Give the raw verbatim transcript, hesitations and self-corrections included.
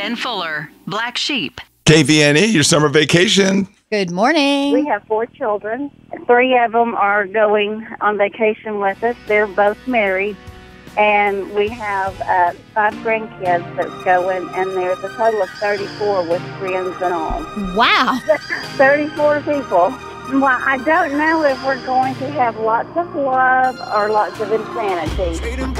Ben Fuller, Black Sheep. K V N E, your summer vacation. Good morning. We have four children. Three of them are going on vacation with us. They're both married. And we have uh, five grandkids that's going, and there's a total of thirty-four with friends and all. Wow. thirty-four people. Well, I don't know if we're going to have lots of love or lots of insanity.